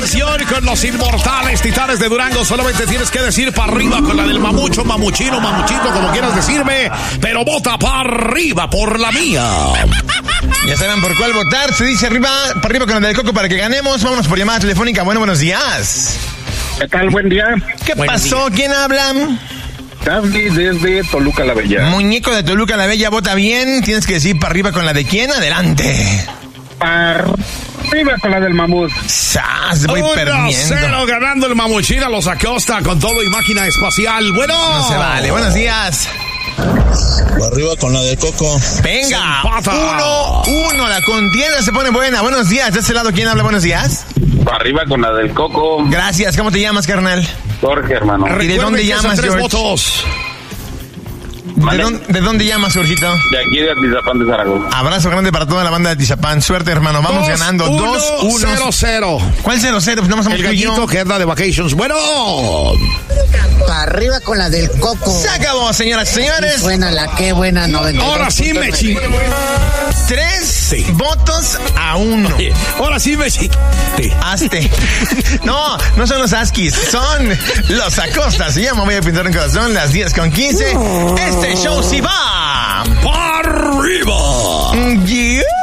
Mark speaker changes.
Speaker 1: canción con los inmortales Titanes de Durango. Solamente tienes que decir para arriba con la del mamucho, mamuchino, mamuchito, como quieras decirme. Pero vota para arriba por la mía.
Speaker 2: Ya saben por cuál votar. Se dice arriba, para arriba con la del Coco para que ganemos. Vámonos por llamada telefónica. Bueno, buenos días.
Speaker 3: ¿Qué tal? Buen día.
Speaker 2: ¿Qué pasó? ¿Quién habla?
Speaker 3: David desde Toluca la Bella.
Speaker 2: Muñeco de Toluca la Bella, vota bien. Tienes que decir para arriba con la de quién. Adelante.
Speaker 3: Para arriba con la del mamut.
Speaker 2: ¡Sas! Voy perdiendo.
Speaker 1: 1-0 ganando el mamuchín a los Acosta con todo y máquina espacial. Bueno.
Speaker 2: No se vale. Buenos días.
Speaker 4: Para arriba con la del Coco.
Speaker 2: Venga. 1-1. La contienda se pone buena. Buenos días. ¿De ese lado quién habla? Buenos días.
Speaker 3: Para arriba con la del Coco.
Speaker 2: Gracias. ¿Cómo te llamas, carnal?
Speaker 3: Jorge, hermano.
Speaker 2: ¿Y de dónde llamas,
Speaker 1: tres
Speaker 2: George?
Speaker 1: votos.
Speaker 2: ¿De dónde llamas, Jorgito?
Speaker 3: De aquí de Atizapán de Zaragoza.
Speaker 2: Abrazo grande para toda la banda de Tizapán. Suerte, hermano. Vamos ganando 2-1.
Speaker 1: 0-0.
Speaker 2: ¿Cuál 0-0? Pues nada más
Speaker 1: El gallito que anda de vacations. Bueno.
Speaker 5: Para arriba con la del Coco.
Speaker 2: Se acabó, señoras y señores.
Speaker 5: Buena la que buena 92.
Speaker 1: Ahora sí me chingué.
Speaker 2: 3 votos a 1.
Speaker 1: Ahora sí me chingué.
Speaker 2: Hazte. No son los Askis, son los Acostas. Ya me voy a pintar un corazón, las 10:15. Este show sí va.
Speaker 1: ¡Para arriba!
Speaker 2: Yeah.